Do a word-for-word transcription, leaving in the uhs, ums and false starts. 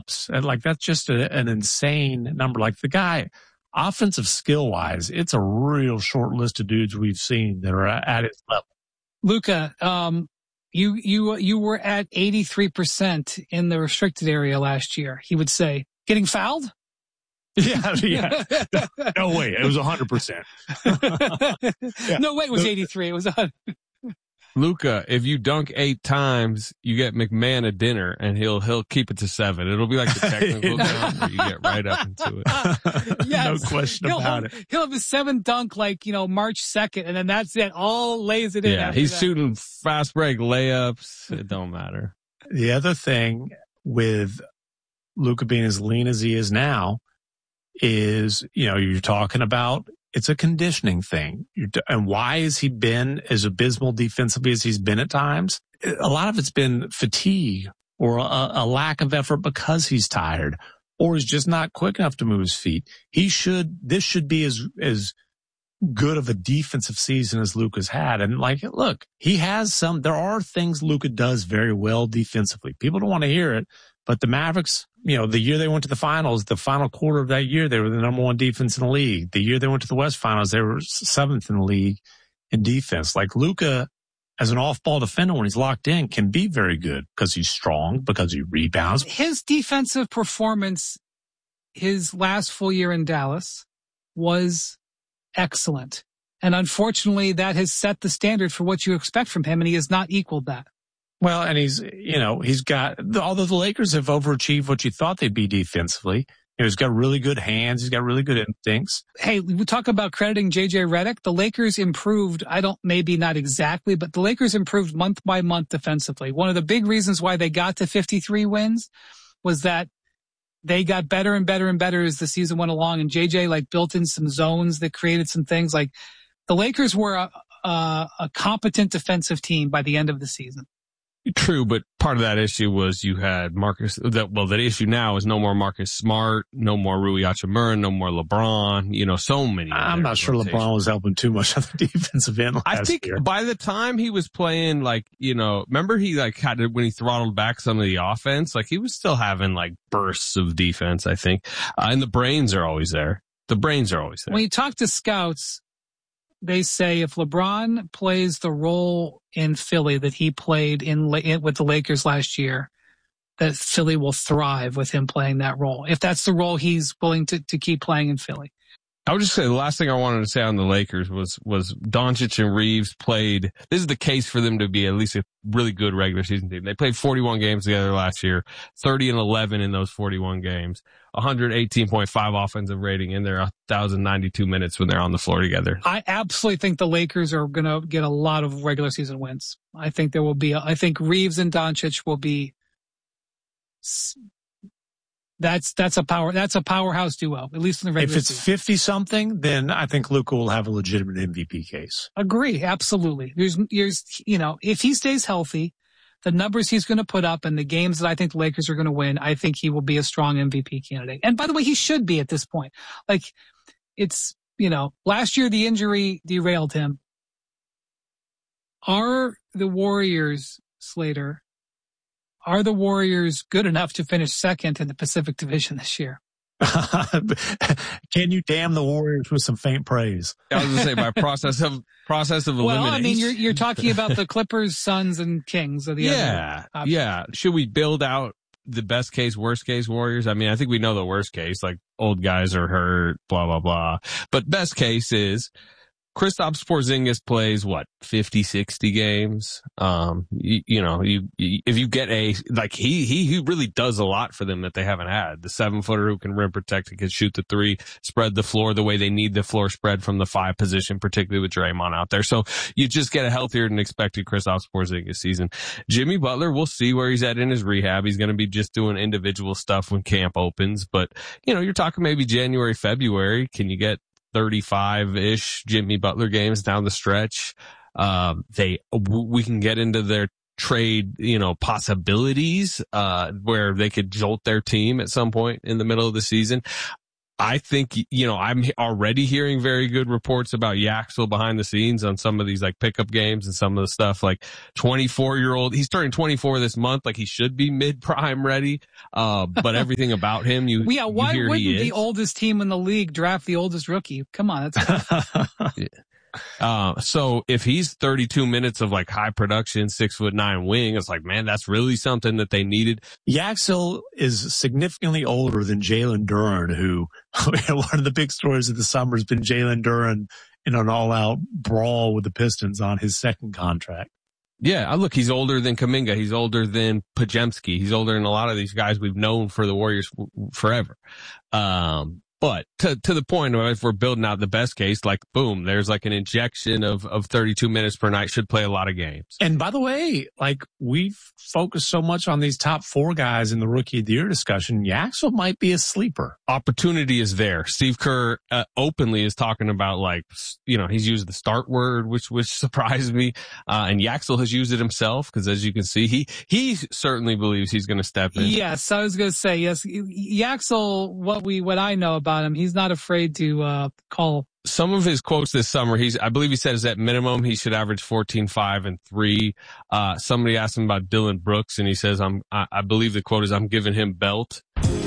layups. And like, that's just a, an insane number. Like the guy, offensive skill wise, it's a real short list of dudes we've seen that are at his level. Luka, um, you, you, you were at eighty-three percent in the restricted area last year. He would say, getting fouled? Yeah, yeah. No way. It was one hundred percent. Yeah. No way it was eighty-three. It was one hundred. Luka, if you dunk eight times, you get McMahon a dinner, and he'll he'll keep it to seven. It'll be like the technical count where you get right up into it. Yes. No question he'll about have, it. He'll have a seven dunk like, you know, March second, and then that's it. All lays it in. Yeah, he's that. shooting fast break layups. It don't matter. The other thing with Luka being as lean as he is now is, you know, you're talking about it's a conditioning thing. You're, and why has he been as abysmal defensively as he's been at times? A lot of it's been fatigue or a, a lack of effort because he's tired or he's just not quick enough to move his feet. He should, this should be as, as good of a defensive season as Luka's had. And like, look, he has some, there are things Luka does very well defensively. People don't want to hear it, but the Mavericks, you know, the year they went to the finals, the final quarter of that year, they were the number one defense in the league. The year they went to the West Finals, they were seventh in the league in defense. Like Luka, as an off-ball defender, when he's locked in, can be very good because he's strong, because he rebounds. His defensive performance, his last full year in Dallas, was excellent. And unfortunately, that has set the standard for what you expect from him, and he has not equaled that. Well, and he's, you know, he's got, although the Lakers have overachieved what you thought they'd be defensively, you know, he's got really good hands. He's got really good instincts. Hey, we talk about crediting J J Redick. The Lakers improved, I don't, maybe not exactly, but the Lakers improved month by month defensively. One of the big reasons why they got to fifty-three wins was that they got better and better and better as the season went along. And J J like built in some zones that created some things. Like the Lakers were a, a, a competent defensive team by the end of the season. True, but part of that issue was you had Marcus, that, well, the issue now is no more Marcus Smart, no more Rui Hachimura, no more LeBron, you know, so many. I'm not sure rotation. LeBron was helping too much on the defensive end last I think year. By the time he was playing, like, you know, remember he like had to, when he throttled back some of the offense, like he was still having like bursts of defense, I think. Uh, and the brains are always there. The brains are always there. When you talk to scouts, they say if LeBron plays the role in Philly that he played in, in with the Lakers last year, that Philly will thrive with him playing that role. If that's the role he's willing to, to keep playing in Philly. I would just say the last thing I wanted to say on the Lakers was, was Doncic and Reeves played, this is the case for them to be at least a really good regular season team. They played forty-one games together last year, thirty and eleven in those forty-one games, one eighteen point five offensive rating in their one thousand ninety-two minutes when they're on the floor together. I absolutely think the Lakers are going to get a lot of regular season wins. I think there will be, I think Reeves and Doncic will be, That's that's a power that's a powerhouse duo, at least in the regular season. If it's fifty something, then I think Luka will have a legitimate M V P case. Agree, absolutely. There's there's you know, if he stays healthy, the numbers he's going to put up and the games that I think the Lakers are going to win, I think he will be a strong M V P candidate. And by the way, he should be at this point. Like it's, you know, last year the injury derailed him. Are the Warriors, Slater, Are the Warriors good enough to finish second in the Pacific Division this year? Can you damn the Warriors with some faint praise? I was going to say by process of process of elimination. Well, I mean, you're you're talking about the Clippers, Suns, and Kings. Are the yeah, other yeah. Should we build out the best case, worst case Warriors? I mean, I think we know the worst case, like old guys are hurt, blah blah blah. But best case is Kristaps Porzingis plays what, fifty, sixty games. Um, you, you know, you, you, if you get a, like he, he, he really does a lot for them that they haven't had. The seven footer who can rim protect and can shoot the three, spread the floor the way they need the floor spread from the five position, particularly with Draymond out there. So you just get a healthier than expected Kristaps Porzingis season. Jimmy Butler, we'll see where he's at in his rehab. He's going to be just doing individual stuff when camp opens, but you know, you're talking maybe January, February. Can you get thirty-five-ish Jimmy Butler games down the stretch? Um, they, we can get into their trade, you know, possibilities, uh, where they could jolt their team at some point in the middle of the season. I think, you know, I'm already hearing very good reports about Yaxel behind the scenes on some of these like pickup games and some of the stuff like twenty-four year old. He's turning twenty-four this month. Like he should be mid prime ready. Uh, but everything about him, you, yeah, why you hear wouldn't he the is. oldest team in the league draft the oldest rookie? Come on. That's yeah. Uh, so if he's thirty-two minutes of like high production, six foot nine wing, it's like, man, that's really something that they needed. Yaxel is significantly older than Jalen Duren, who one of the big stories of the summer has been Jalen Duren in an all out brawl with the Pistons on his second contract. Yeah, look, he's older than Kuminga. He's older than Pajemski. He's older than a lot of these guys we've known for the Warriors forever. Um, But to, to the point where if we're building out the best case, like boom, there's like an injection of, of thirty-two minutes per night, should play a lot of games. And by the way, like we've focused so much on these top four guys in the rookie of the year discussion. Yaxel might be a sleeper. Opportunity is there. Steve Kerr uh, openly is talking about like, you know, he's used the start word, which, which surprised me. Uh, and Yaxel has used it himself because as you can see, he, he certainly believes he's going to step in. Yes, I was going to say, yes, Yaxel, what we, what I know about him, he's not afraid to uh call. Some of his quotes this summer, he's, I believe he said is at minimum he should average fourteen, five, and three. Uh, somebody asked him about Dylan Brooks and he says, I'm, I, I believe the quote is, I'm giving him belt.